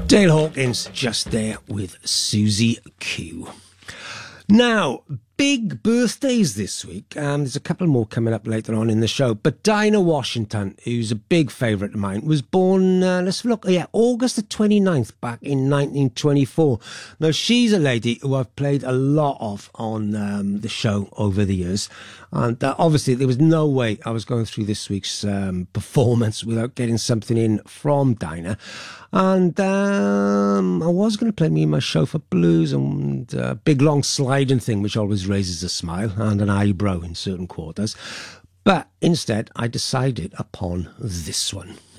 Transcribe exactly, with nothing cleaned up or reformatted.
Dale Hawkins just there with Susie Q. Now, big birthdays this week. Um, there's a couple more coming up later on in the show. But Dinah Washington, who's a big favourite of mine, was born, uh, let's look, yeah, August the twenty-ninth back in nineteen twenty-four. Now, she's a lady who I've played a lot of on um, the show over the years. And uh, obviously, there was no way I was going through this week's um, performance without getting something in from Dinah. And um, I was going to play me and my show for blues and a uh, big long sliding thing, which always raises a smile and an eyebrow in certain quarters. But instead, I decided upon this one.